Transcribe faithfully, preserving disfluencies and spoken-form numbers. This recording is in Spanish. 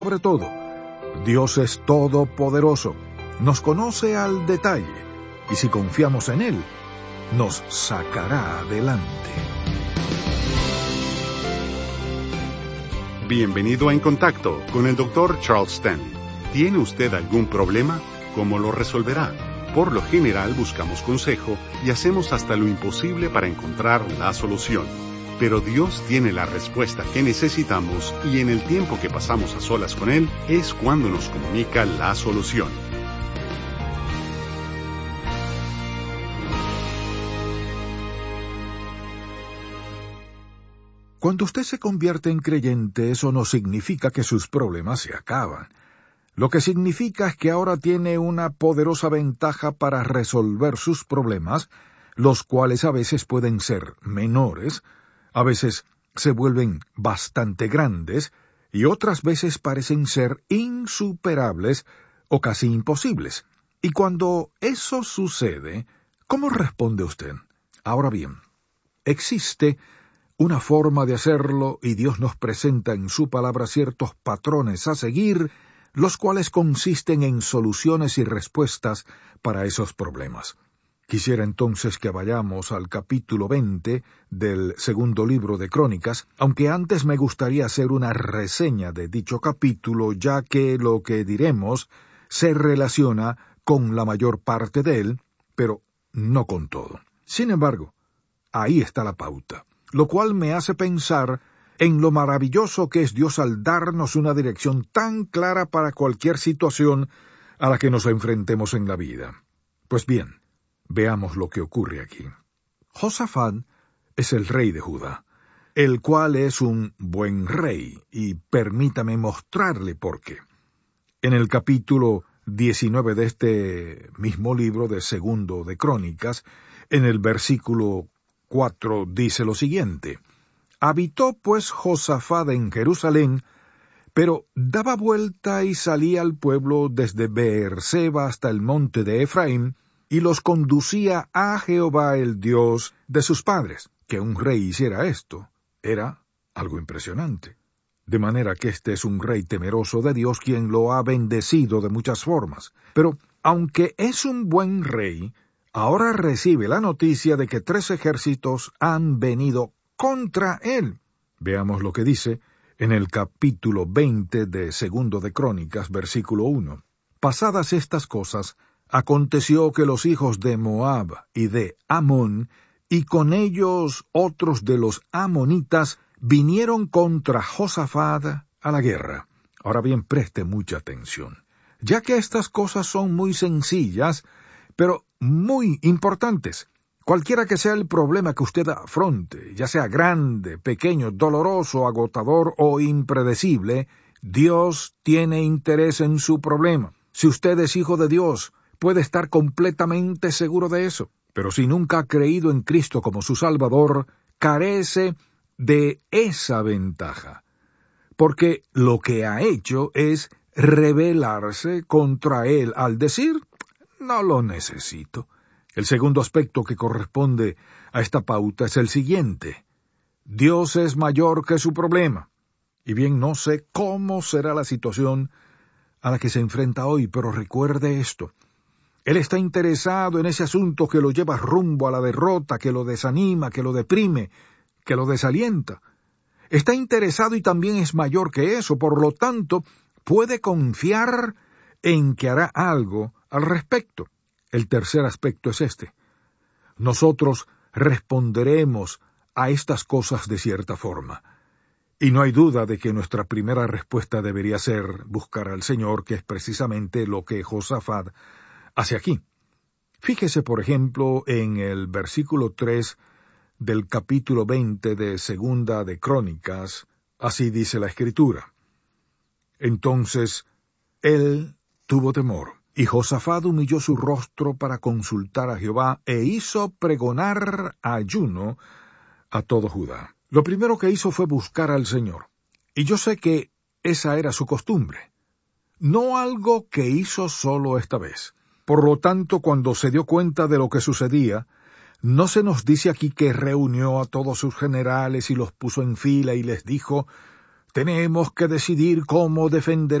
Sobre todo, Dios es todopoderoso, nos conoce al detalle, y si confiamos en Él, nos sacará adelante. Bienvenido a En Contacto con el doctor Charles Stanley. ¿Tiene usted algún problema? ¿Cómo lo resolverá? Por lo general buscamos consejo y hacemos hasta lo imposible para encontrar la solución. Pero Dios tiene la respuesta que necesitamos y en el tiempo que pasamos a solas con Él es cuando nos comunica la solución. Cuando usted se convierte en creyente, eso no significa que sus problemas se acaban. Lo que significa es que ahora tiene una poderosa ventaja para resolver sus problemas, los cuales a veces pueden ser menores, a veces se vuelven bastante grandes, y otras veces parecen ser insuperables o casi imposibles. Y cuando eso sucede, ¿cómo responde usted? Ahora bien, existe una forma de hacerlo y Dios nos presenta en su palabra ciertos patrones a seguir, los cuales consisten en soluciones y respuestas para esos problemas. Quisiera entonces que vayamos al capítulo veinte del segundo libro de Crónicas, aunque antes me gustaría hacer una reseña de dicho capítulo, ya que lo que diremos se relaciona con la mayor parte de él, pero no con todo. Sin embargo, ahí está la pauta, lo cual me hace pensar en lo maravilloso que es Dios al darnos una dirección tan clara para cualquier situación a la que nos enfrentemos en la vida. Pues bien, veamos lo que ocurre aquí. Josafat es el rey de Judá, el cual es un buen rey, y permítame mostrarle por qué. En el capítulo diecinueve de este mismo libro de Segundo de Crónicas, en el versículo cuatro dice lo siguiente: Habitó pues Josafat en Jerusalén, pero daba vuelta y salía al pueblo desde Beerseba hasta el monte de Efraín, y los conducía a Jehová el Dios de sus padres. Que un rey hiciera esto era algo impresionante. De manera que este es un rey temeroso de Dios, quien lo ha bendecido de muchas formas. Pero, aunque es un buen rey, ahora recibe la noticia de que tres ejércitos han venido contra él. Veamos lo que dice en el capítulo veinte de Segundo de Crónicas, versículo uno. Pasadas estas cosas, aconteció que los hijos de Moab y de Amón, y con ellos otros de los amonitas, vinieron contra Josafat a la guerra. Ahora bien, preste mucha atención, ya que estas cosas son muy sencillas, pero muy importantes. Cualquiera que sea el problema que usted afronte, ya sea grande, pequeño, doloroso, agotador o impredecible, Dios tiene interés en su problema. Si usted es hijo de Dios, puede estar completamente seguro de eso. Pero si nunca ha creído en Cristo como su Salvador, carece de esa ventaja. Porque lo que ha hecho es rebelarse contra Él al decir: no lo necesito. El segundo aspecto que corresponde a esta pauta es el siguiente: Dios es mayor que su problema. Y bien, no sé cómo será la situación a la que se enfrenta hoy, pero recuerde esto: Él está interesado en ese asunto que lo lleva rumbo a la derrota, que lo desanima, que lo deprime, que lo desalienta. Está interesado y también es mayor que eso, por lo tanto, puede confiar en que hará algo al respecto. El tercer aspecto es este: nosotros responderemos a estas cosas de cierta forma. Y no hay duda de que nuestra primera respuesta debería ser buscar al Señor, que es precisamente lo que Josafat hace aquí. Fíjese, por ejemplo, en el versículo tres del capítulo veinte de Segunda de Crónicas, así dice la Escritura. Entonces él tuvo temor, y Josafat humilló su rostro para consultar a Jehová, e hizo pregonar ayuno a todo Judá. Lo primero que hizo fue buscar al Señor, y yo sé que esa era su costumbre, no algo que hizo solo esta vez. Por lo tanto, cuando se dio cuenta de lo que sucedía, no se nos dice aquí que reunió a todos sus generales y los puso en fila y les dijo: Tenemos que decidir cómo defender